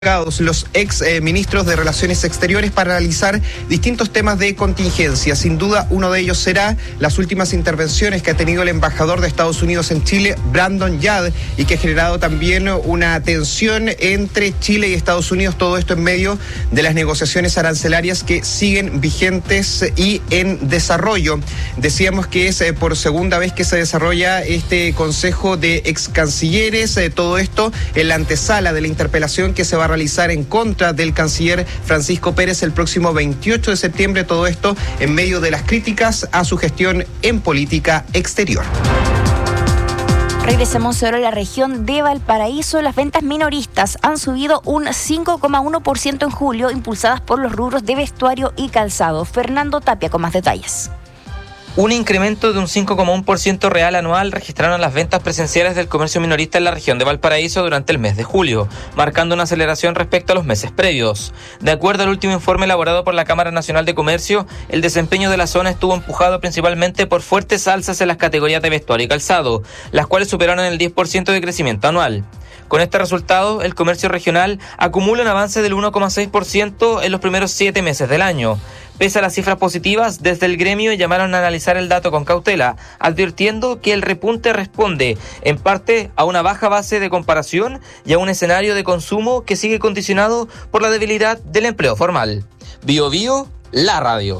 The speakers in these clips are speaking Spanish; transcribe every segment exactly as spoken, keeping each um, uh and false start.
Los ex eh, ministros de Relaciones Exteriores para analizar distintos temas de contingencia. Sin duda, uno de ellos será las últimas intervenciones que ha tenido el embajador de Estados Unidos en Chile, Brandon Yard, y que ha generado también una tensión entre Chile y Estados Unidos, todo esto en medio de las negociaciones arancelarias que siguen vigentes y en desarrollo. Decíamos que es eh, por segunda vez que se desarrolla este Consejo de Ex Cancilleres, eh, todo esto en la antesala de la interpelación que se va a realizar en contra del canciller Francisco Pérez el próximo veintiocho de septiembre, todo esto en medio de las críticas a su gestión en política exterior. Regresamos ahora a la región de Valparaíso. Las ventas minoristas han subido un cinco coma uno por ciento en julio, impulsadas por los rubros de vestuario y calzado. Fernando Tapia con más detalles. Un incremento de un cinco coma uno por ciento real anual registraron las ventas presenciales del comercio minorista en la región de Valparaíso durante el mes de julio, marcando una aceleración respecto a los meses previos. De acuerdo al último informe elaborado por la Cámara Nacional de Comercio, el desempeño de la zona estuvo empujado principalmente por fuertes alzas en las categorías de vestuario y calzado, las cuales superaron el diez por ciento de crecimiento anual. Con este resultado, el comercio regional acumula un avance del uno coma seis por ciento en los primeros siete meses del año. Pese a las cifras positivas, desde el gremio llamaron a analizar el dato con cautela, advirtiendo que el repunte responde, en parte, a una baja base de comparación y a un escenario de consumo que sigue condicionado por la debilidad del empleo formal. Bio Bio, la radio.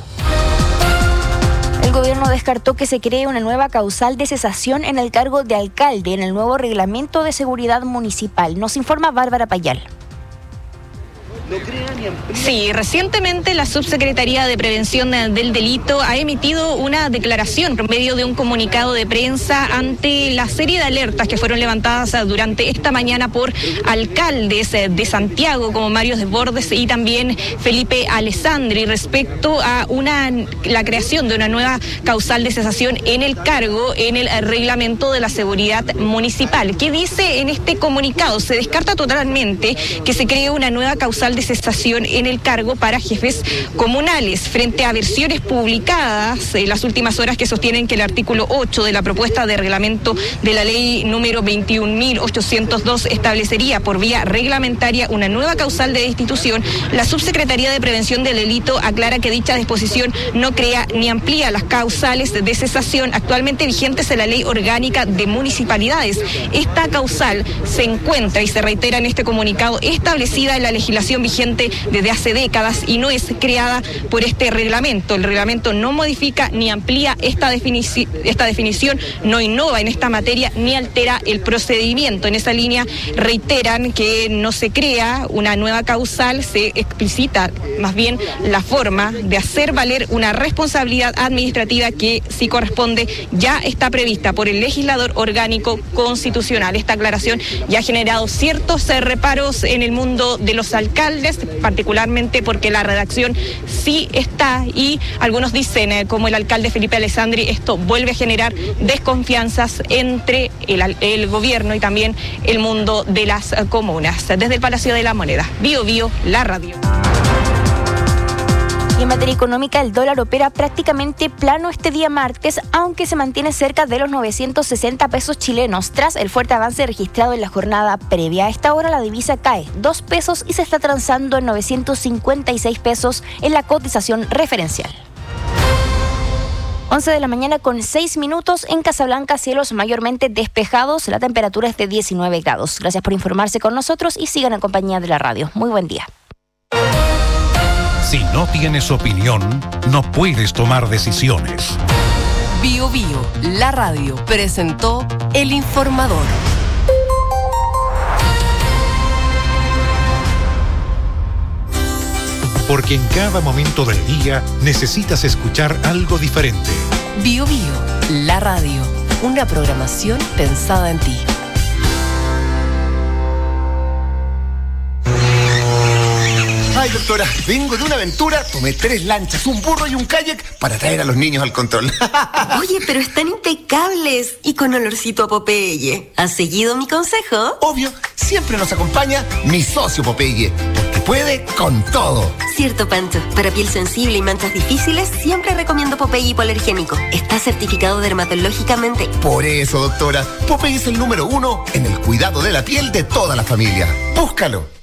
El gobierno descartó que se cree una nueva causal de cesación en el cargo de alcalde en el nuevo reglamento de seguridad municipal. Nos informa Bárbara Payal. Sí, recientemente la Subsecretaría de Prevención del Delito ha emitido una declaración por medio de un comunicado de prensa ante la serie de alertas que fueron levantadas durante esta mañana por alcaldes de Santiago como Mario Desbordes y también Felipe Alessandri respecto a una la creación de una nueva causal de cesación en el cargo en el reglamento de la seguridad municipal. ¿Qué dice en este comunicado? Se descarta totalmente que se cree una nueva causal de cesación en el cargo para jefes comunales frente a versiones publicadas en las últimas horas que sostienen que el artículo ocho de la propuesta de reglamento de la ley número veintiún mil ochocientos dos establecería por vía reglamentaria una nueva causal de destitución. La Subsecretaría de Prevención del Delito aclara que dicha disposición no crea ni amplía las causales de cesación actualmente vigentes en la Ley Orgánica de Municipalidades. Esta causal se encuentra y se reitera en este comunicado establecida en la legislación vigente desde hace décadas y no es creada por este reglamento. El reglamento no modifica ni amplía esta, definici- esta definición, no innova en esta materia ni altera el procedimiento. En esa línea reiteran que no se crea una nueva causal, se explicita más bien la forma de hacer valer una responsabilidad administrativa que, si corresponde, ya está prevista por el legislador orgánico constitucional. Esta aclaración ya ha generado ciertos eh, reparos en el mundo de los alcaldes, particularmente porque la redacción sí está y algunos dicen, eh, como el alcalde Felipe Alessandri, esto vuelve a generar desconfianzas entre el, el gobierno y también el mundo de las eh, comunas. Desde el Palacio de la Moneda, Bio Bio, la radio. Y en materia económica, el dólar opera prácticamente plano este día martes, aunque se mantiene cerca de los novecientos sesenta pesos chilenos, tras el fuerte avance registrado en la jornada previa. A esta hora la divisa cae dos pesos y se está transando en novecientos cincuenta y seis pesos en la cotización referencial. once de la mañana con seis minutos en Casablanca, cielos mayormente despejados, la temperatura es de diecinueve grados. Gracias por informarse con nosotros y sigan en compañía de la radio. Muy buen día. Si no tienes opinión, no puedes tomar decisiones. Bio Bio, la radio, presentó El Informador. Porque en cada momento del día necesitas escuchar algo diferente. Bio Bio, la radio, una programación pensada en ti. Ay, doctora, vengo de una aventura, tomé tres lanchas, un burro y un kayak para traer a los niños al control. Oye, pero están impecables y con olorcito a Popeye. ¿Has seguido mi consejo? Obvio, siempre nos acompaña mi socio Popeye, porque puede con todo. Cierto, Pancho. Para piel sensible y manchas difíciles, siempre recomiendo Popeye hipoalergénico. Está certificado dermatológicamente. Por eso, doctora, Popeye es el número uno en el cuidado de la piel de toda la familia. Búscalo.